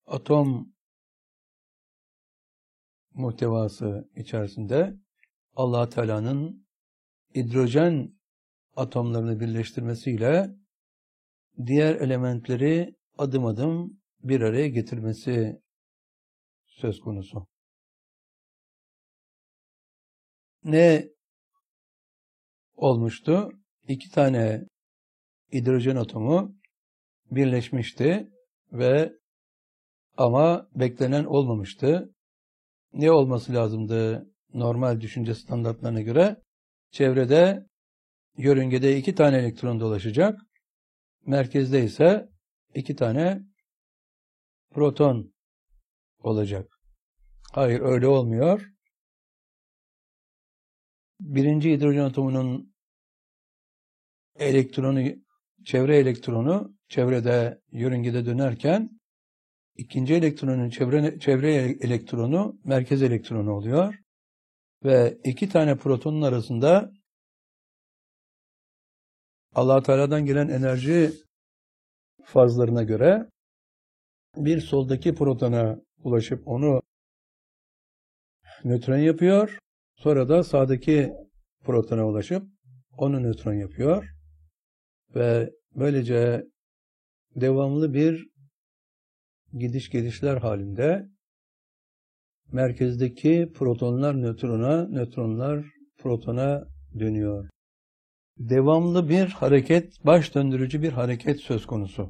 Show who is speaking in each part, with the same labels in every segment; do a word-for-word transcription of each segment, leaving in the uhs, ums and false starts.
Speaker 1: Atom muhtevası içerisinde Allah Teala'nın hidrojen atomlarını birleştirmesiyle diğer elementleri adım adım bir araya getirmesi söz konusu. Ne olmuştu? İki tane hidrojen atomu birleşmişti ve ama beklenen olmamıştı. Ne olması lazımdı normal düşünce standartlarına göre? Çevrede, yörüngede iki tane elektron dolaşacak. Merkezde ise iki tane proton olacak. Hayır, öyle olmuyor. Birinci hidrojen atomunun elektronu, çevre elektronu çevrede, yörüngede dönerken ikinci elektronun çevre, çevre elektronu merkez elektronu oluyor. Ve iki tane protonun arasında Allah Teala'dan gelen enerji fazlarına göre bir soldaki protona ulaşıp onu nötron yapıyor. Sonra da sağdaki protona ulaşıp onu nötron yapıyor. Ve böylece devamlı bir gidiş gelişler halinde merkezdeki protonlar nötrona, nötronlar protona dönüyor. Devamlı bir hareket, baş döndürücü bir hareket söz konusu.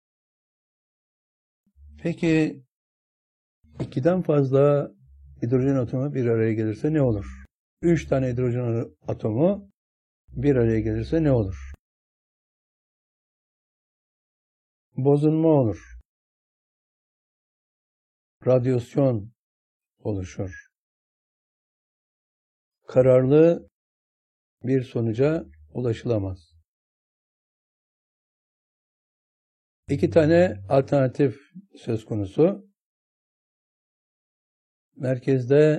Speaker 1: Peki ikiden fazla hidrojen atomu bir araya gelirse ne olur? Üç tane hidrojen atomu bir araya gelirse ne olur? Bozulma olur. Radyasyon oluşur. Kararlı bir sonuca ulaşılamaz. İki tane alternatif söz konusu. Merkezde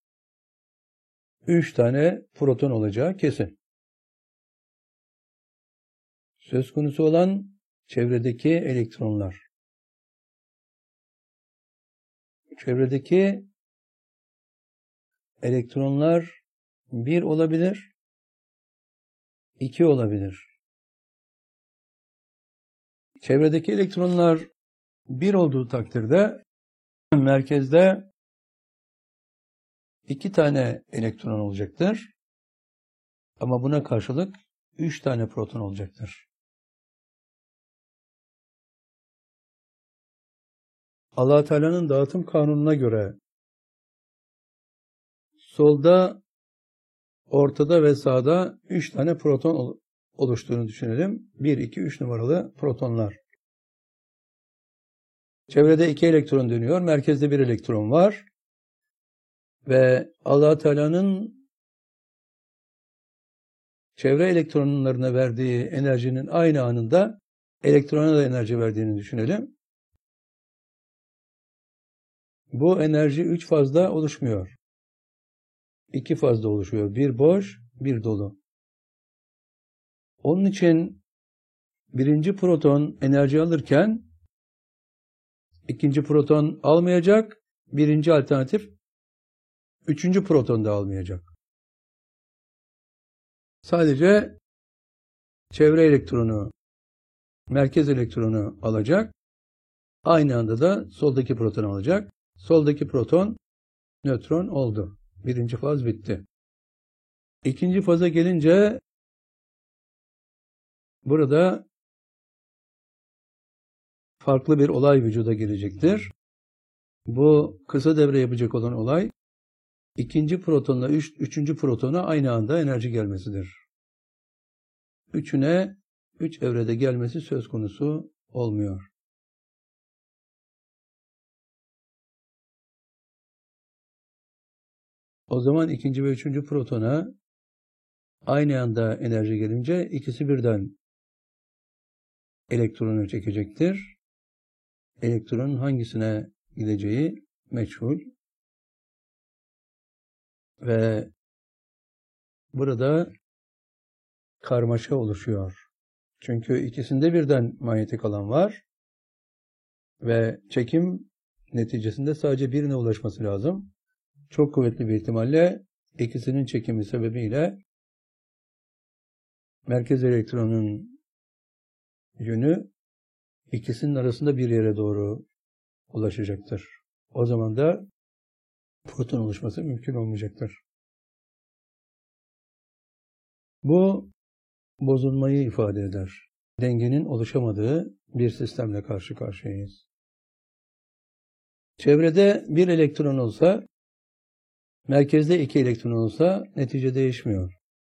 Speaker 1: üç tane proton olacağı kesin. Söz konusu olan çevredeki elektronlar. Çevredeki elektronlar bir olabilir, iki olabilir. Çevredeki elektronlar bir olduğu takdirde merkezde iki tane elektron olacaktır. Ama buna karşılık üç tane proton olacaktır. Allah Teala'nın dağıtım kanununa göre solda, ortada ve sağda üç tane proton oluştuğunu düşünelim. bir, iki, üç numaralı protonlar. Çevrede iki elektron dönüyor. Merkezde bir elektron var. Ve Allah Teala'nın çevre elektronlarına verdiği enerjinin aynı anında elektrona da enerji verdiğini düşünelim. Bu enerji üç fazda oluşmuyor. iki fazda oluşuyor. Bir boş, bir dolu. Onun için birinci proton enerji alırken ikinci proton almayacak. Birinci alternatif üçüncü proton da almayacak. Sadece çevre elektronu, merkez elektronu alacak. Aynı anda da soldaki proton alacak. Soldaki proton nötron oldu. Birinci faz bitti. İkinci faza gelince burada farklı bir olay vücuda girecektir. Bu kısa devre yapacak olan olay ikinci protonla üç, üçüncü protona aynı anda enerji gelmesidir. Üçüne üç evrede gelmesi söz konusu olmuyor. O zaman ikinci ve üçüncü protona aynı anda enerji gelince ikisi birden elektronu çekecektir. Elektronun hangisine gideceği meçhul. Ve burada karmaşa oluşuyor. Çünkü ikisinde birden manyetik alan var ve çekim neticesinde sadece birine ulaşması lazım. Çok kuvvetli bir ihtimalle ikisinin çekimi sebebiyle merkez elektronun yönü ikisinin arasında bir yere doğru ulaşacaktır. O zaman da proton oluşması mümkün olmayacaktır. Bu bozulmayı ifade eder. Dengenin oluşamadığı bir sistemle karşı karşıyayız. Çevrede bir elektron olsa, merkezde iki elektron olsa netice değişmiyor.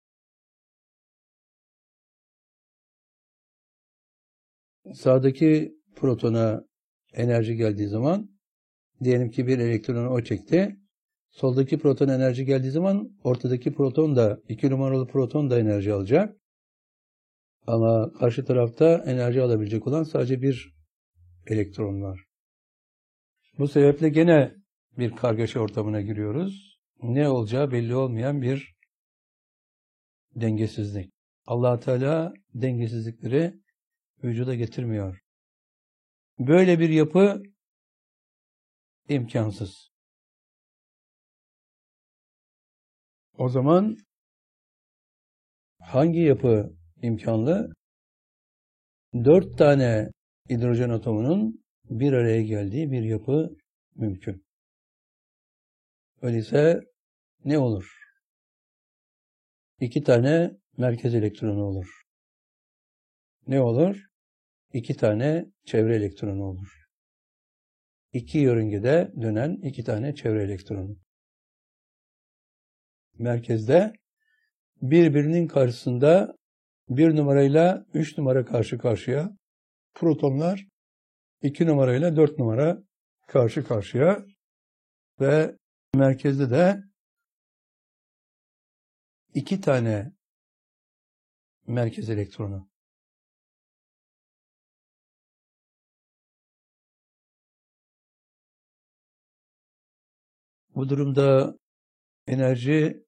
Speaker 1: Sağdaki protona enerji geldiği zaman, diyelim ki bir elektronu o çekti. Soldaki proton enerji geldiği zaman ortadaki proton da, iki numaralı proton da enerji alacak. Ama karşı tarafta enerji alabilecek olan sadece bir elektron var. Bu sebeple gene bir kargaşa ortamına giriyoruz. Ne olacağı belli olmayan bir dengesizlik. Allah Teala dengesizlikleri vücuda getirmiyor. Böyle bir yapı imkansız. O zaman hangi yapı imkanlı? Dört tane hidrojen atomunun bir araya geldiği bir yapı mümkün. Öyleyse ne olur? İki tane merkez elektronu olur. Ne olur? İki tane çevre elektronu olur. İki yörüngede dönen iki tane çevre elektronu. Merkezde birbirinin karşısında bir numarayla üç numara karşı karşıya, protonlar iki numarayla dört numara karşı karşıya ve merkezde de iki tane merkez elektronu. Bu durumda enerji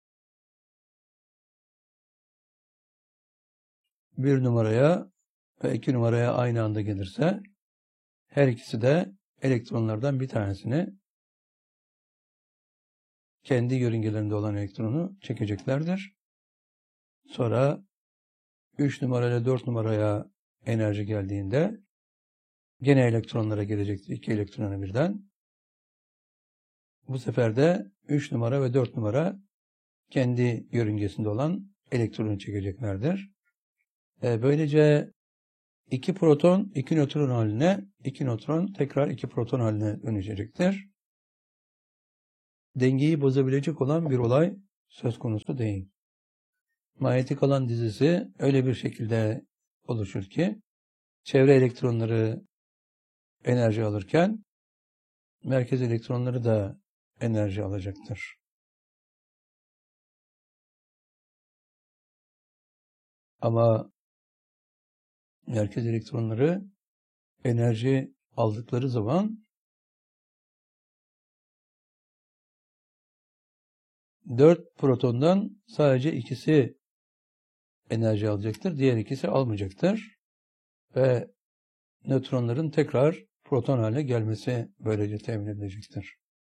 Speaker 1: bir numaraya ve iki numaraya aynı anda gelirse her ikisi de elektronlardan bir tanesini, kendi yörüngelerinde olan elektronu çekeceklerdir. Sonra üç numarayla dört numaraya enerji geldiğinde gene elektronlara gelecektir. iki elektrona birden. Bu sefer de üç numara ve dört numara kendi yörüngesinde olan elektronu çekeceklerdir. E, böylece iki proton iki nötron haline, iki nötron tekrar iki proton haline dönüşecektir. Dengeyi bozabilecek olan bir olay söz konusu değil. Manyetik alan dizisi öyle bir şekilde oluşur ki çevre elektronları enerji alırken merkez elektronları da enerji alacaktır. Ama merkez elektronları enerji aldıkları zaman dört protondan sadece ikisi enerji alacaktır. Diğer ikisi almayacaktır. Ve nötronların tekrar proton haline gelmesi böylece temin edilecektir.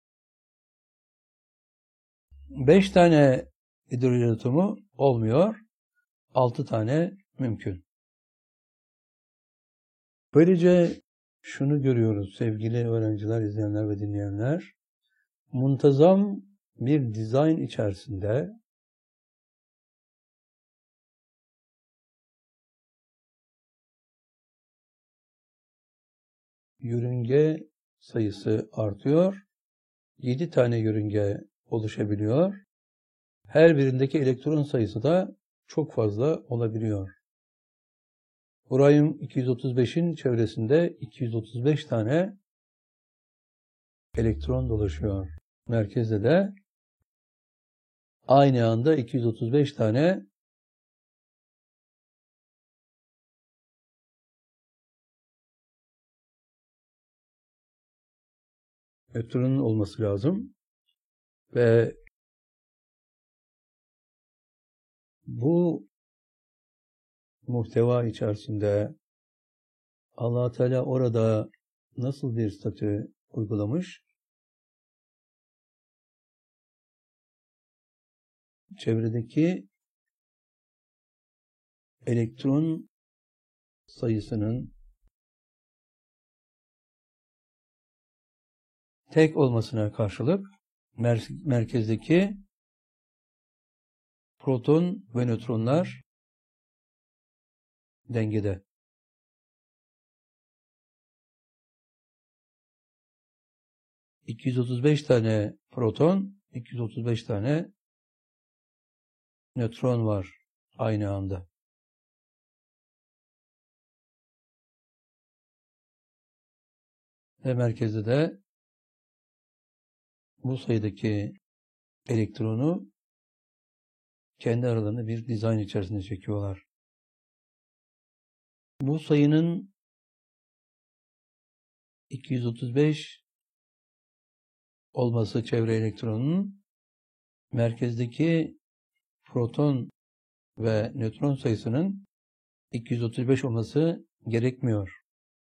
Speaker 1: beş tane hidrojen atomu olmuyor. altı tane mümkün. Böylece şunu görüyoruz sevgili öğrenciler, izleyenler ve dinleyenler. Muntazam bir dizayn içerisinde yörünge sayısı artıyor. yedi tane yörünge oluşabiliyor. Her birindeki elektron sayısı da çok fazla olabiliyor. Uranyum iki yüz otuz beşin çevresinde iki yüz otuz beş tane elektron dolaşıyor. Merkezde de aynı anda iki yüz otuz beş tane nötronun olması lazım. Ve bu muhteva içerisinde Allah Teala orada nasıl bir statü uygulamış. Çevredeki elektron sayısının tek olmasına karşılık mer merkezdeki proton ve nötronlar dengede. iki yüz otuz beş tane proton, iki yüz otuz beş tane nötron var aynı anda. Ve merkezde de bu sayıdaki elektronu kendi aralarında bir dizayn içerisinde çekiyorlar. Bu sayının iki yüz otuz beş olması çevre elektronunun merkezdeki proton ve nötron sayısının iki yüz otuz beş olması gerekmiyor.